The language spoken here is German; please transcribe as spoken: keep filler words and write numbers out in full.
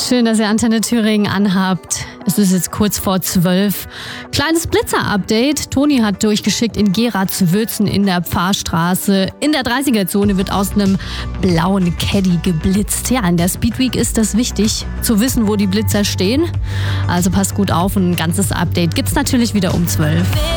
Schön, dass ihr Antenne Thüringen anhabt. Es ist jetzt kurz vor zwölf. Kleines Blitzer-Update. Toni hat durchgeschickt in Gera-Zwötzen in der Pfarrstraße. In der dreißiger-Zone wird aus einem blauen Caddy geblitzt. Ja, in der Speedweek ist das wichtig, zu wissen, wo die Blitzer stehen. Also passt gut auf und ein ganzes Update gibt's natürlich wieder um zwölf.